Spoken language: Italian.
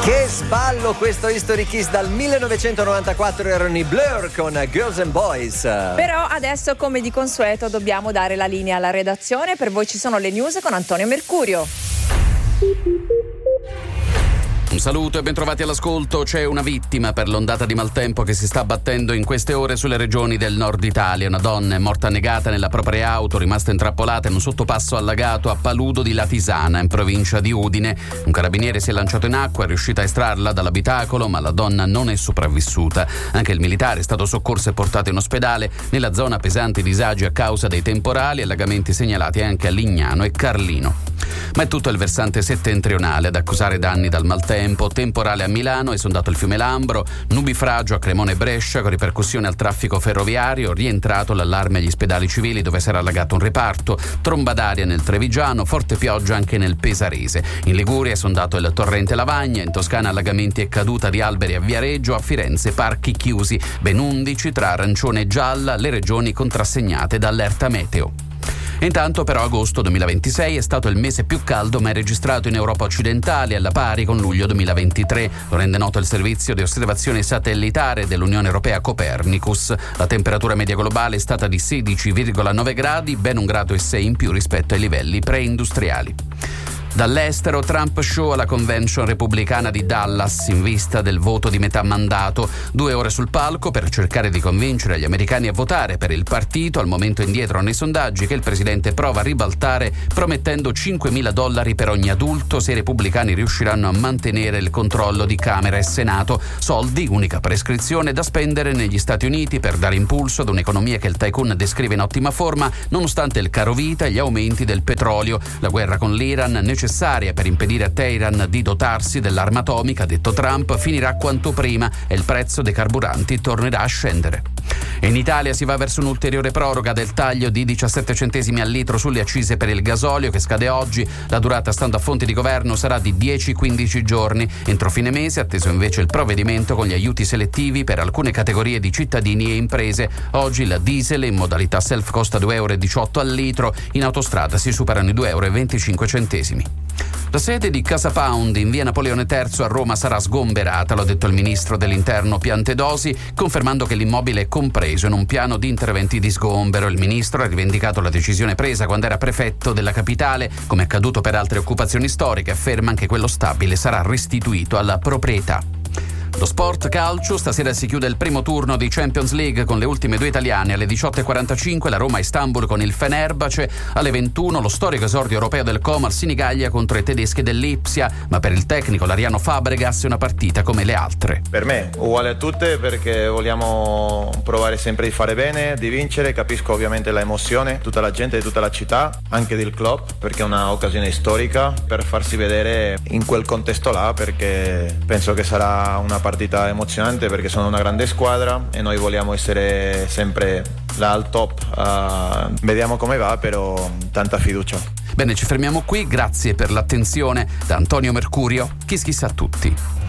Che sballo questo History Kiss dal 1994, erano i Blur con Girls and Boys. Però adesso, come di consueto, dobbiamo dare la linea alla redazione. Per voi ci sono le news con Antonio Mercurio. Un saluto e bentrovati all'ascolto. C'è una vittima per l'ondata di maltempo che si sta abbattendo in queste ore sulle regioni del nord Italia. Una donna è morta annegata nella propria auto, rimasta intrappolata in un sottopasso allagato a Paludo di Latisana, in provincia di Udine. Un carabiniere si è lanciato in acqua, è riuscito a estrarla dall'abitacolo, ma la donna non è sopravvissuta. Anche il militare è stato soccorso e portato in ospedale. Nella zona pesanti disagi a causa dei temporali e allagamenti segnalati anche a Lignano e Carlino. Ma è tutto il versante settentrionale ad accusare danni dal maltempo. Temporale a Milano, esondato il fiume Lambro, nubifragio a Cremona e Brescia con ripercussioni al traffico ferroviario, rientrato l'allarme agli ospedali civili dove si era allagato un reparto, tromba d'aria nel Trevigiano, forte pioggia anche nel Pesarese. In Liguria è esondato il torrente Lavagna, in Toscana allagamenti e caduta di alberi a Viareggio, a Firenze parchi chiusi, ben 11 tra arancione e gialla le regioni contrassegnate da allerta meteo. Intanto però agosto 2026 è stato il mese più caldo mai registrato in Europa occidentale, alla pari con luglio 2023. Lo rende noto il servizio di osservazione satellitare dell'Unione Europea Copernicus. La temperatura media globale è stata di 16,9 gradi, ben 1,6 gradi in più rispetto ai livelli preindustriali. Dall'estero, Trump show alla convention repubblicana di Dallas in vista del voto di metà mandato. 2 ore sul palco per cercare di convincere gli americani a votare per il partito, al momento indietro nei sondaggi, che il presidente prova a ribaltare promettendo $5.000 per ogni adulto se i repubblicani riusciranno a mantenere il controllo di Camera e Senato. Soldi, unica prescrizione, da spendere negli Stati Uniti per dare impulso ad un'economia che il tycoon descrive in ottima forma, nonostante il caro vita e gli aumenti del petrolio. La guerra con l'Iran, necessaria per impedire a Teheran di dotarsi dell'arma atomica, ha detto Trump, finirà quanto prima e il prezzo dei carburanti tornerà a scendere. E in Italia si va verso un'ulteriore proroga del taglio di 17 centesimi al litro sulle accise per il gasolio che scade oggi. La durata, stando a fonti di governo, sarà di 10-15 giorni. Entro fine mese, atteso invece il provvedimento con gli aiuti selettivi per alcune categorie di cittadini e imprese. Oggi la diesel in modalità self costa €2,18 al litro, in autostrada si superano i €2,25. La sede di Casa Pound in via Napoleone III a Roma sarà sgomberata, lo ha detto il ministro dell'Interno Piantedosi, confermando che l'immobile è compreso in un piano di interventi di sgombero. Il ministro ha rivendicato la decisione presa quando era prefetto della capitale, come accaduto per altre occupazioni storiche. Afferma anche quello stabile sarà restituito alla proprietà. Lo sport calcio, stasera si chiude il primo turno di Champions League con le ultime 2 italiane. Alle 18:45 la Roma Istanbul con il Fenerbahce, alle 21 lo storico esordio europeo del Como al Sinigaglia contro i tedeschi dell'Ipsia, ma per il tecnico Lariano Fabregas è una partita come le altre. Per me uguale a tutte, perché vogliamo provare sempre di fare bene, di vincere. Capisco ovviamente la emozione, tutta la gente di tutta la città, anche del club, perché è un'occasione storica per farsi vedere in quel contesto là, perché penso che sarà una partita emozionante, perché sono una grande squadra e noi vogliamo essere sempre là al top. Vediamo come va, però tanta fiducia. Bene, ci fermiamo qui, grazie per l'attenzione. Da Antonio Mercurio, Kiss Kiss a tutti.